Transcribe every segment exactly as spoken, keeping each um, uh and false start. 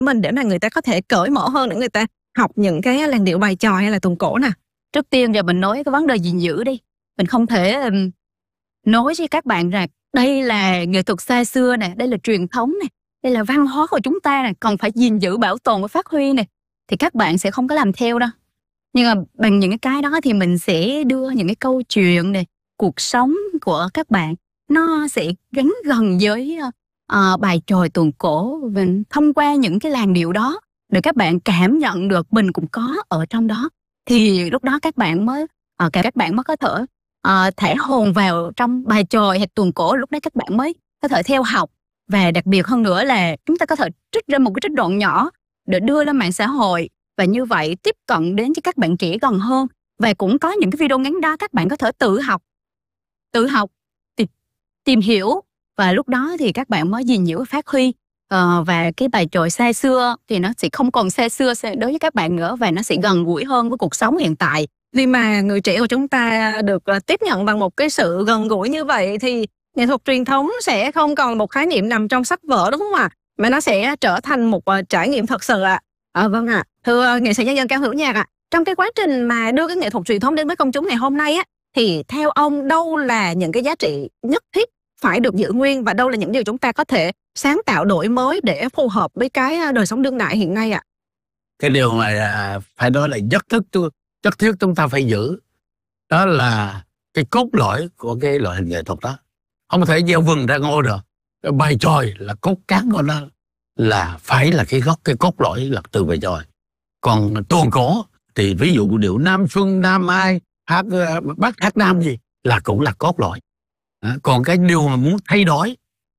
mình để mà người ta có thể cởi mở hơn để người ta học những cái làn điệu bài chòi hay là tuồng cổ nè? Trước tiên giờ mình nói cái vấn đề gìn giữ đi. Mình không thể um, nói với các bạn rằng đây là nghệ thuật xa xưa nè, đây là truyền thống nè, đây là văn hóa của chúng ta nè, còn phải gìn giữ, bảo tồn và phát huy nè, thì các bạn sẽ không có làm theo đâu. Nhưng mà bằng những cái đó thì mình sẽ đưa những cái câu chuyện này, cuộc sống của các bạn nó sẽ gắn gần với uh, bài chòi tuồng cổ, và thông qua những cái làn điệu đó để các bạn cảm nhận được mình cũng có ở trong đó, thì lúc đó các bạn mới uh, các bạn mới có thể uh, thể hồn vào trong bài chòi hay tuồng cổ. Lúc đó các bạn mới có thể theo học, và đặc biệt hơn nữa là chúng ta có thể trích ra một cái trích đoạn nhỏ để đưa lên mạng xã hội, và như vậy tiếp cận đến với các bạn trẻ gần hơn. Và cũng có những cái video ngắn đó các bạn có thể tự học tự học tìm, tìm hiểu, và lúc đó thì các bạn mới gìn giữ phát huy. Ờ, và cái bài chòi xa xưa thì nó sẽ không còn xa xưa đối với các bạn nữa, và nó sẽ gần gũi hơn với cuộc sống hiện tại. Vì mà người trẻ của chúng ta được uh, tiếp nhận bằng một cái sự gần gũi như vậy thì nghệ thuật truyền thống sẽ không còn một khái niệm nằm trong sách vở, đúng không ạ? Mà nó sẽ trở thành một uh, trải nghiệm thật sự ạ. À. À, vâng ạ. À. Thưa uh, nghệ sĩ nhân dân Cao Hữu Nhạc ạ, à, trong cái quá trình mà đưa cái nghệ thuật truyền thống đến với công chúng ngày hôm nay á, thì theo ông đâu là những cái giá trị nhất thiết phải được giữ nguyên, và đâu là những điều chúng ta có thể sáng tạo đổi mới để phù hợp với cái đời sống đương đại hiện nay ạ? À? Cái điều mà phải nói là nhất thiết nhất thiết chúng ta phải giữ, đó là cái cốt lõi của cái loại hình nghệ thuật đó. Không thể gieo vừng ra ngô được. Cái bài chòi là cốt cán của nó, là phải là cái gốc, cái cốt lõi là từ bài chòi. Còn tuồng cổ thì ví dụ điệu Nam Xuân, Nam Ai, hát Bắc hát Nam gì là cũng là cốt lõi. À, còn cái điều mà muốn thay đổi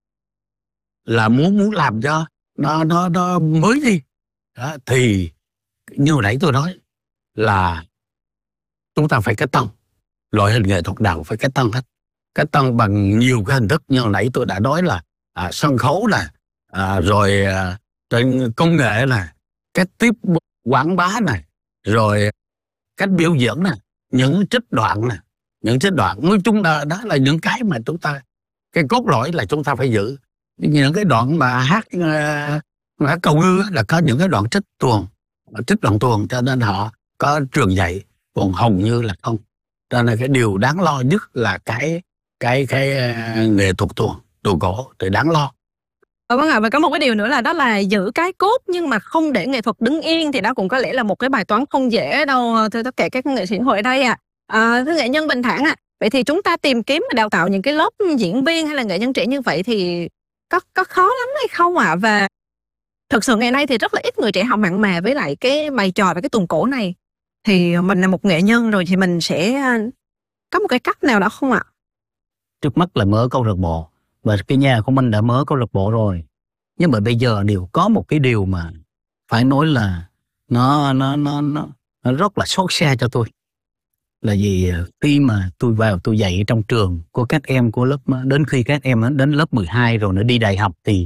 là muốn muốn làm cho nó nó nó mới đi đó, thì như hồi nãy tôi nói là chúng ta phải cách tân. Loại hình nghệ thuật nào phải cách tân hết, cách tân bằng nhiều cái hình thức. Như hồi nãy tôi đã nói là à, sân khấu là à, rồi à, trên công nghệ là cách tiếp quảng bá này, rồi cách biểu diễn này, những trích đoạn này, những trích đoạn nói chung là đó là những cái mà chúng ta, cái cốt lõi là chúng ta phải giữ. Những cái đoạn mà hát uh, hát cầu ngư là có những cái đoạn trích tuồng, trích đoạn tuồng, cho nên họ có trường dạy, còn hầu như là không. Cho nên cái điều đáng lo nhất là cái cái cái uh, nghệ thuật tuồng, tuồng cổ thì đáng lo. Ờ, vâng ạ. Và có một cái điều nữa là đó là giữ cái cốt nhưng mà không để nghệ thuật đứng yên, thì đó cũng có lẽ là một cái bài toán không dễ đâu thưa tất cả các nghệ sĩ hội ở đây ạ. À. À, thưa nghệ nhân Bình Thản ạ, à, vậy thì chúng ta tìm kiếm và đào tạo những cái lớp diễn viên hay là nghệ nhân trẻ như vậy thì có có khó lắm hay không ạ? À? Và thực sự ngày nay thì rất là ít người trẻ học mặn mà với lại cái bài tròi và cái tuồng cổ này, thì mình là một nghệ nhân rồi thì mình sẽ có một cái cách nào đó không ạ? À? Trước mắt là mở câu lạc bộ, và cái nhà của mình đã mở câu lạc bộ rồi. Nhưng mà bây giờ điều có một cái điều mà phải nói là nó nó nó nó, nó rất là xót xa cho tôi, là vì khi mà tôi vào tôi dạy trong trường của các em của lớp, đến khi các em đến lớp mười hai rồi nó đi đại học thì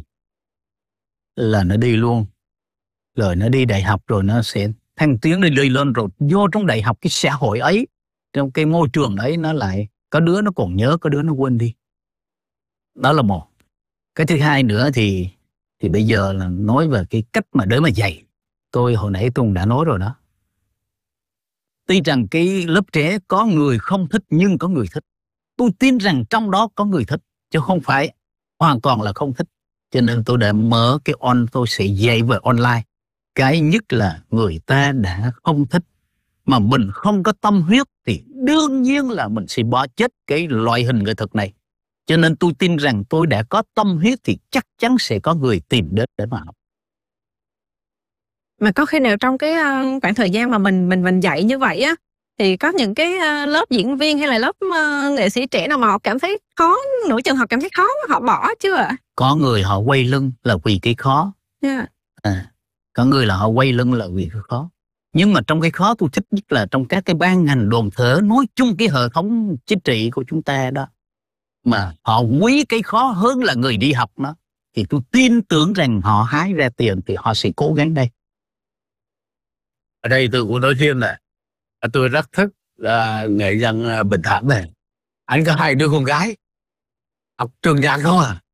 là nó đi luôn. Rồi nó đi đại học rồi nó sẽ thăng tiến đi, đi lên, rồi vô trong đại học cái xã hội ấy, trong cái môi trường ấy, nó lại có đứa nó còn nhớ, có đứa nó quên đi. Đó là một. Cái thứ hai nữa thì thì bây giờ là nói về cái cách mà để mà dạy. Tôi hồi nãy tôi đã nói rồi đó. Tuy rằng cái lớp trẻ có người không thích nhưng có người thích. Tôi tin rằng trong đó có người thích, chứ không phải hoàn toàn là không thích. Cho nên tôi đã mở cái on, tôi sẽ dạy về online. Cái nhất là người ta đã không thích mà mình không có tâm huyết thì đương nhiên là mình sẽ bỏ chết cái loại hình nghệ thuật này. Cho nên tôi tin rằng tôi đã có tâm huyết thì chắc chắn sẽ có người tìm đến để mà học. Mà có khi nào trong cái uh, khoảng thời gian mà mình mình mình dạy như vậy á, thì có những cái uh, lớp diễn viên hay là lớp uh, nghệ sĩ trẻ nào mà họ cảm thấy khó, nửa chừng họ cảm thấy khó họ bỏ chưa ạ? Có người họ quay lưng là vì cái khó. Yeah. À, có người là họ quay lưng là vì cái khó. Nhưng mà trong cái khó tôi thích nhất là trong các cái ban ngành đoàn thể, nói chung cái hệ thống chính trị của chúng ta đó, mà họ quý cái khó hơn là người đi học nó, thì tôi tin tưởng rằng họ hái ra tiền thì họ sẽ cố gắng đây. Ở đây tôi cũng nói thêm là tôi rất thích uh, nghệ nhân Bình Thản này. Anh có hai đứa con gái học trường nhạc không à,